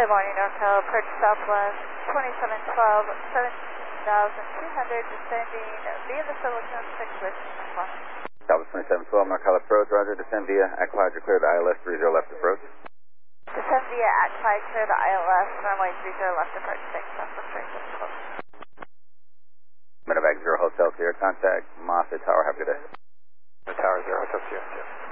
Good morning, NorCal, approach Southwest 2712, 7,200, descending via the Silicon 6 with Southwest 2712, NorCal approach, roger, descend via Aquadra, clear the ILS 30 left approach. Descend via Aquadra, clear the ILS, runway 30 left approach, 6, Southwest 2712. Medevac 0 Hotel Sierra, contact Moffett Tower, have a good day. The Tower 0 Hotel Sierra.